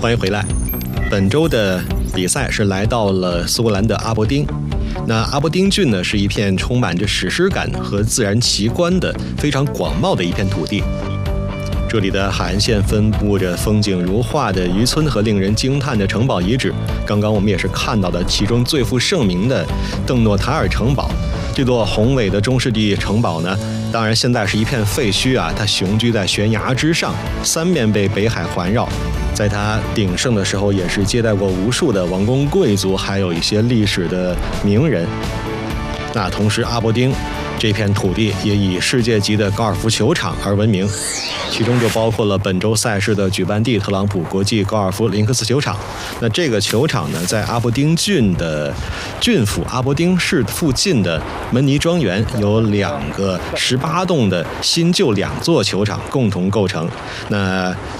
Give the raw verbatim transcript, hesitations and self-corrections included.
欢迎回来。本周的比赛是来到了苏格兰的阿伯丁。那阿伯丁郡呢，是一片充满着史诗感和自然奇观的非常广袤的一片土地。这里的海岸线分布着风景如画的渔村和令人惊叹的城堡遗址。刚刚我们也是看到的其中最负盛名的邓诺塔尔城堡。这座宏伟的中世纪城堡呢，当然现在是一片废墟啊，它雄居在悬崖之上，三面被北海环绕。在它鼎盛的时候，也是接待过无数的王公贵族，还有一些历史的名人。那同时，阿伯丁这片土地也以世界级的高尔夫球场而闻名，其中就包括了本周赛事的举办地特朗普国际高尔夫林克斯球场。那这个球场呢，在阿伯丁郡的郡府阿伯丁市附近的门尼庄园有两个十八栋的新旧两座球场共同构成。那